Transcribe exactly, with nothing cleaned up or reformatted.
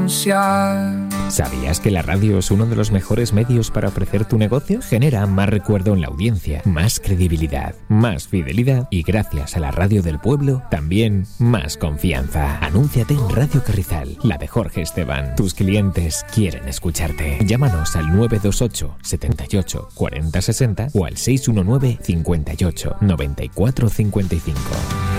pronunciar. ¿Sabías que la radio es uno de los mejores medios para ofrecer tu negocio? Genera más recuerdo en la audiencia, más credibilidad, más fidelidad y gracias a la radio del pueblo, también más confianza. Anúnciate en Radio Carrizal, la de Jorge Esteban. Tus clientes quieren escucharte. Llámanos al nueve dos ocho, setenta y ocho, cuarenta sesenta o al seis uno nueve, cincuenta y ocho, noventa y cuatro cincuenta y cinco.